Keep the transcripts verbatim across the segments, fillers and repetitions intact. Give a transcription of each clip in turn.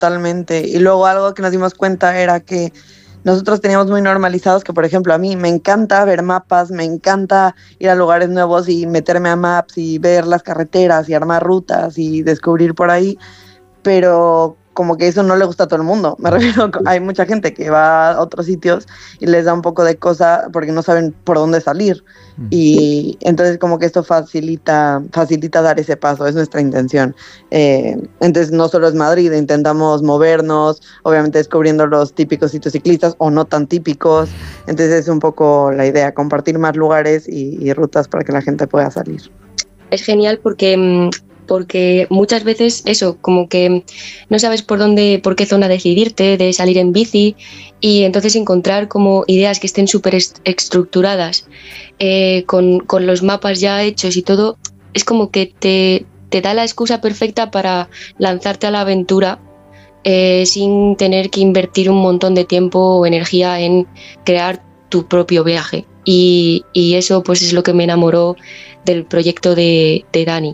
totalmente. Y luego algo que nos dimos cuenta era que nosotros teníamos muy normalizados que, por ejemplo, a mí me encanta ver mapas, me encanta ir a lugares nuevos y meterme a Maps y ver las carreteras y armar rutas y descubrir por ahí, pero como que eso no le gusta a todo el mundo. Me refiero, hay mucha gente que va a otros sitios y les da un poco de cosa porque no saben por dónde salir. Y entonces como que esto facilita, facilita dar ese paso, es nuestra intención. Eh, entonces no solo es Madrid, intentamos movernos, obviamente descubriendo los típicos sitios ciclistas o no tan típicos. Entonces es un poco la idea, compartir más lugares y, y rutas para que la gente pueda salir. Es genial porque... porque muchas veces eso, como que no sabes por dónde, por qué zona decidirte, de salir en bici, y entonces encontrar como ideas que estén súper est- estructuradas, eh, con, con los mapas ya hechos y todo, es como que te, te da la excusa perfecta para lanzarte a la aventura, eh, sin tener que invertir un montón de tiempo o energía en crear tu propio viaje. Y, y eso pues es lo que me enamoró del proyecto de, de Dani.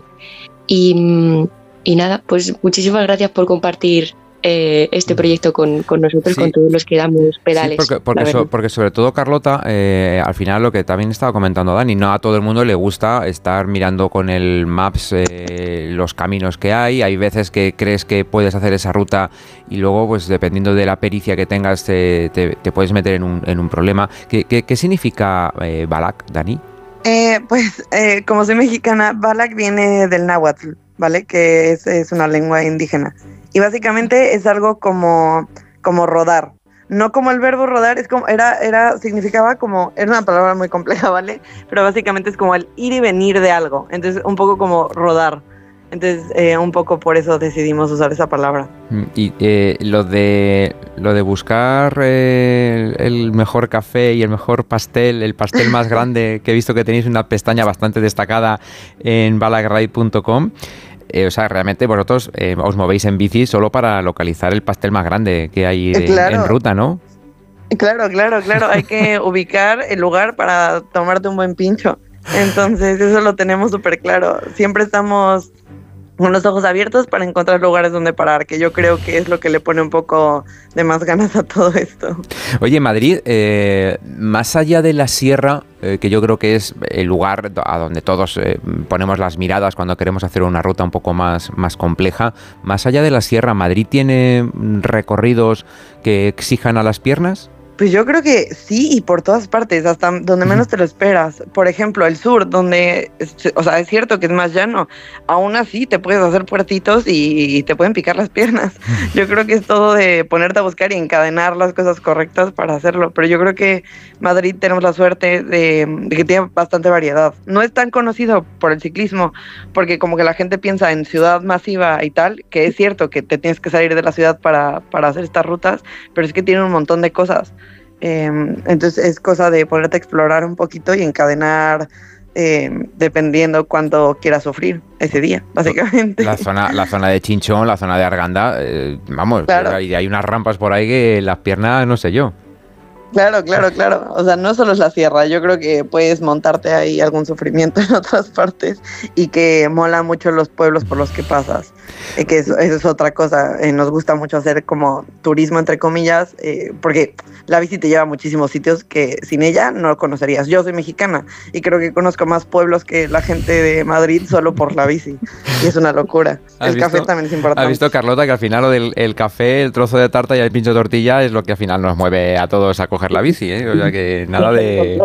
Y, y nada, pues muchísimas gracias por compartir eh, este proyecto con, con nosotros, sí, con todos los que damos pedales. Sí, porque, porque, so, porque sobre todo, Carlota, eh, al final lo que también estaba comentando Dani, no a todo el mundo le gusta estar mirando con el Maps eh, los caminos que hay. Hay veces que crees que puedes hacer esa ruta y luego, pues dependiendo de la pericia que tengas, te, te, te puedes meter en un, en un problema. ¿Qué, qué, qué significa eh, Balak, Dani? Eh, pues eh, como soy mexicana, Balak viene del náhuatl, ¿vale? Que es, es una lengua indígena. Y básicamente es algo como, como rodar. No como el verbo rodar, es como, era, era, significaba como, era una palabra muy compleja, ¿vale? Pero básicamente es como el ir y venir de algo. Entonces, un poco como rodar. Entonces, eh, un poco por eso decidimos usar esa palabra. Y eh, lo de lo de buscar eh, el mejor café y el mejor pastel, el pastel más grande, que he visto que tenéis una pestaña bastante destacada en balagride punto com. Eh, o sea, realmente vosotros eh, os movéis en bici solo para localizar el pastel más grande que hay de, claro. en ruta, ¿no? Claro, claro, claro. Hay que ubicar el lugar para tomarte un buen pincho. Entonces, eso lo tenemos súper claro. Siempre estamos con los ojos abiertos para encontrar lugares donde parar, que yo creo que es lo que le pone un poco de más ganas a todo esto. Oye, Madrid, eh, más allá de la sierra, eh, que yo creo que es el lugar a donde todos eh, ponemos las miradas cuando queremos hacer una ruta un poco más, más compleja, más allá de la sierra, ¿Madrid tiene recorridos que exijan a las piernas? Pues yo creo que sí, y por todas partes, hasta donde menos te lo esperas. Por ejemplo, el sur, donde, o sea, es cierto que es más llano, aún así te puedes hacer puertitos y, y te pueden picar las piernas. Yo creo que es todo de ponerte a buscar y encadenar las cosas correctas para hacerlo. Pero yo creo que Madrid tenemos la suerte de, de que tiene bastante variedad. No es tan conocido por el ciclismo, porque como que la gente piensa en ciudad masiva y tal, que es cierto que te tienes que salir de la ciudad para, para hacer estas rutas, pero es que tiene un montón de cosas. Eh, entonces es cosa de ponerte a explorar un poquito y encadenar eh, dependiendo cuánto quieras sufrir ese día, básicamente. La zona, la zona de Chinchón, la zona de Arganda, eh, vamos, claro. hay, hay unas rampas por ahí que las piernas, no sé yo. Claro, claro, claro. O sea, no solo es la sierra, yo creo que puedes montarte ahí algún sufrimiento en otras partes y que mola mucho los pueblos por los que pasas. Eh, que eso, eso es otra cosa. Eh, nos gusta mucho hacer como turismo, entre comillas, eh, porque la bici te lleva a muchísimos sitios que sin ella no conocerías. Yo soy mexicana y creo que conozco más pueblos que la gente de Madrid solo por la bici. Y es una locura. El visto, café también es importante. ¿Has visto, Carlota, que al final lo del el café, el trozo de tarta y el pincho de tortilla es lo que al final nos mueve a todos a coger la bici, ¿eh? O sea que nada de...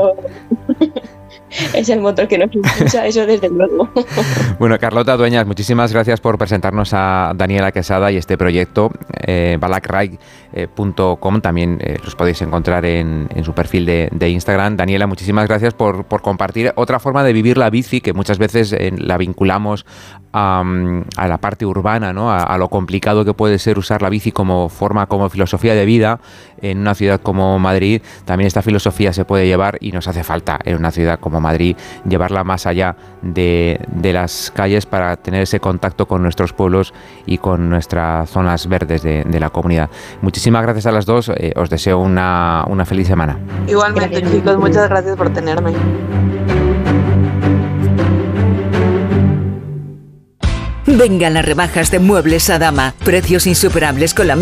Es el motor que nos impulsa, eso desde luego. Bueno, Carlota Dueñas, muchísimas gracias por presentarnos a Daniela Quesada y este proyecto, eh, balagride punto com, también eh, los podéis encontrar en, en su perfil de, de Instagram. Daniela, muchísimas gracias por, por compartir otra forma de vivir la bici, que muchas veces eh, la vinculamos a, a la parte urbana, ¿no? A, a lo complicado que puede ser usar la bici como forma, como filosofía de vida en una ciudad como Madrid. También esta filosofía se puede llevar y nos hace falta en una ciudad como Madrid llevarla más allá de, de las calles para tener ese contacto con nuestros pueblos y con nuestras zonas verdes de, de la comunidad. Muchísimas gracias a las dos, eh, os deseo una, una feliz semana. Igualmente, chicos, muchas gracias por tenerme. Vengan las rebajas de Muebles Adama. Precios insuperables con la